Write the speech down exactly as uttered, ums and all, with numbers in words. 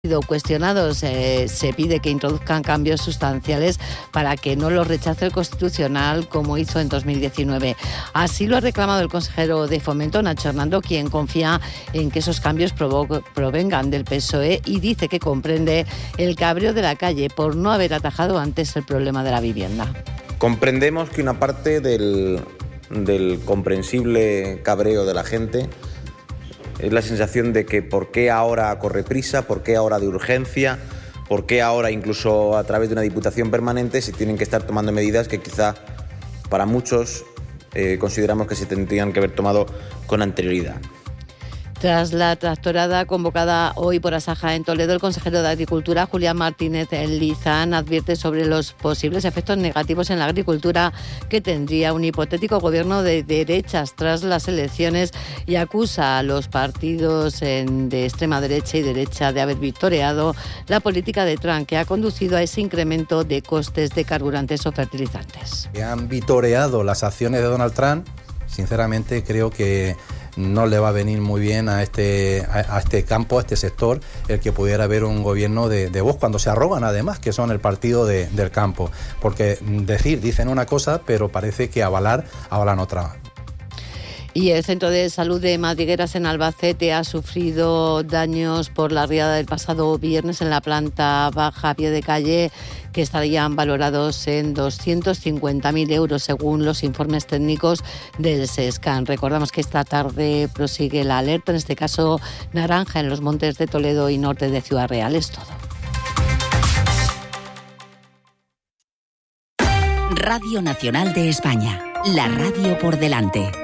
sido cuestionados. Eh, se pide que introduzcan cambios sustanciales para que no los rechace el Constitucional como hizo en dos mil diecinueve. Así lo ha reclamado el consejero de Fomento, Nacho Hernando, quien confía en que esos cambios provo- provengan del P S O E y dice que comprende el cabreo de la calle por no haber atajado antes el problema de la vivienda. Comprendemos que una parte del, del comprensible cabreo de la gente es la sensación de que por qué ahora corre prisa, por qué ahora de urgencia, por qué ahora incluso a través de una diputación permanente se tienen que estar tomando medidas que quizá para muchos eh, consideramos que se tendrían que haber tomado con anterioridad. Tras la tractorada convocada hoy por Asaja en Toledo, el consejero de Agricultura, Julián Martínez Lizán, advierte sobre los posibles efectos negativos en la agricultura que tendría un hipotético gobierno de derechas tras las elecciones y acusa a los partidos de extrema derecha y derecha de haber victoriado la política de Trump, que ha conducido a ese incremento de costes de carburantes o fertilizantes. Que han vitoreado las acciones de Donald Trump, sinceramente creo que no le va a venir muy bien a este, a, a este campo, a este sector, el que pudiera haber un gobierno de, de Vox, cuando se arrogan además que son el partido de, del campo. Porque decir, dicen una cosa, pero parece que avalar, avalan otra. Y el Centro de Salud de Madrigueras en Albacete ha sufrido daños por la riada del pasado viernes en la planta baja a pie de calle, que estarían valorados en doscientos cincuenta mil euros según los informes técnicos del SESCAN. Recordamos que esta tarde prosigue la alerta, en este caso naranja, en los montes de Toledo y norte de Ciudad Real. Es todo. Radio Nacional de España, la radio por delante.